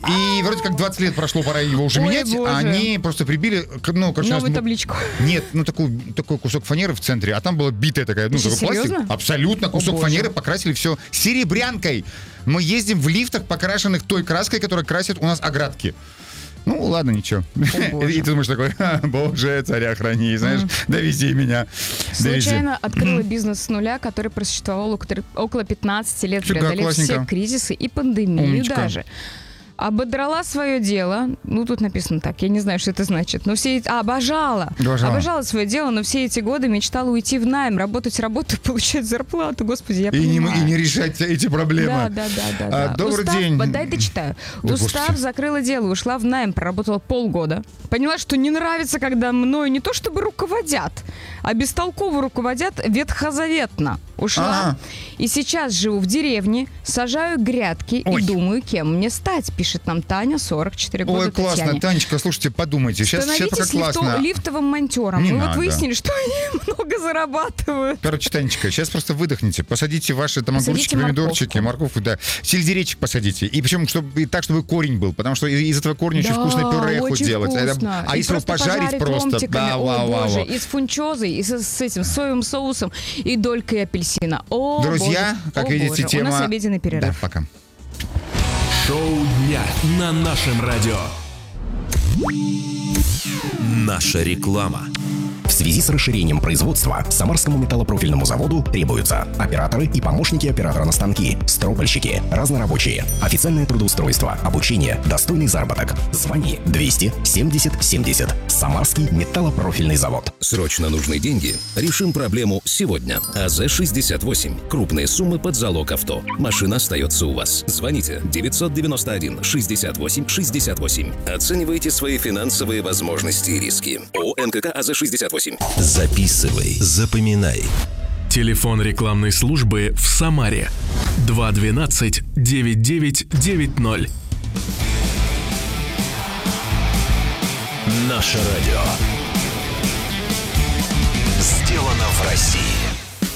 И вроде как 20 лет прошло, пора его уже менять, боже. а они просто прибили, ну, короче, Новую табличку. Нет, ну такой кусок фанеры в центре, а там была битая такая, ну, такой пластик. Серьезно? Абсолютно, кусок боже. фанеры, покрасили все серебрянкой. Мы ездим в лифтах, покрашенных той краской, которая красит у нас оградки. Ну, ладно, ничего. И ты думаешь такой, боже, царя храни, знаешь, довези меня. Случайно открыла бизнес с нуля, который просуществовал около 15 лет, преодолев все кризисы и пандемию даже. Ободрала свое дело. Ну, тут написано так, я не знаю, что это значит. Но все обожала свое дело, но все эти годы мечтала уйти в найм, работать, получать зарплату. Господи, я понимаю. И не решать эти проблемы. Да. Добрый день. Дай дочитаю. Устав, закрыла дело, ушла в найм, проработала полгода. Поняла, что не нравится, когда мною не то чтобы руководят, а бестолково руководят ветхозаветно. Ушла. И сейчас живу в деревне, сажаю грядки и думаю, кем мне стать, пишет нам Таня, 44 года. Ой, классно. Татьяне. Танечка, слушайте, подумайте. Сейчас пока классно. Лифтовым монтером. Не Мы надо. вот выяснили, что они много зарабатывают. Короче, Танечка, сейчас просто выдохните. Посадите ваши там огурчики, помидорчики, морковку, да. Сельдерейчик посадите. И причем так, чтобы корень был. Потому что из этого корня очень вкусное пюре хоть делать. А если его пожарить просто, да, вау. И с фунчозой, и с этим соевым соусом, и долькой апельсина. О, друзья, боже. как видите, тема... У нас обеденный перерыв. Да, пока. Шоу дня на нашем радио. Наша реклама. В связи с расширением производства Самарскому металлопрофильному заводу требуются операторы и помощники оператора на станки, стропольщики, разнорабочие, официальное трудоустройство, обучение, достойный заработок. Звони 270 70. Самарский металлопрофильный завод. Срочно нужны деньги? Решим проблему сегодня. АЗ-68. Крупные суммы под залог авто. Машина остается у вас. Звоните 991 68 68. Оценивайте свои финансовые возможности и риски. ООО НКК АЗ-68. Записывай, запоминай. Телефон рекламной службы в Самаре 212 9990. Наше радио. Сделано в России.